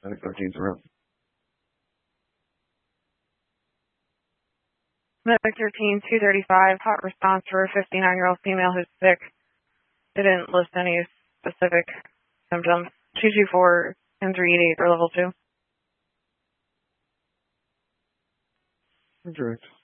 Medic 13's around. Medic 13, 235, hot response for a 59-year-old female who's sick. Didn't list any specific symptoms. 224 and 388 for level 2. Direct.